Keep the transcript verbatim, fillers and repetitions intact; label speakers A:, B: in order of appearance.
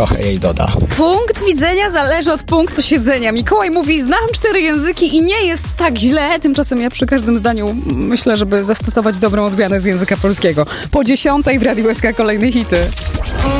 A: trochę jej doda.
B: Punkt widzenia zależy od punktu siedzenia. Mikołaj mówi, znam cztery języki i nie jest tak źle. Tymczasem ja przy każdym zdaniu myślę, żeby zastosować dobrą odmianę z języka polskiego. Po dziesiątej w Radiu S K kolejne hity.